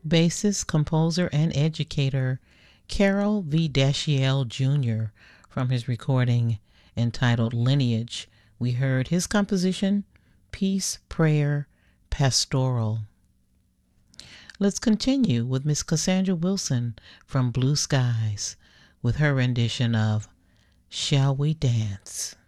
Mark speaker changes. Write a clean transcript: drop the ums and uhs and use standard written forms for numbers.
Speaker 1: Bassist, composer, and educator Carol V. Dashiell Jr. From his recording entitled Lineage, we heard his composition, Peace, Prayer, Pastoral. Let's continue with Miss Cassandra Wilson from Blue Skies with her rendition of Shall We Dance?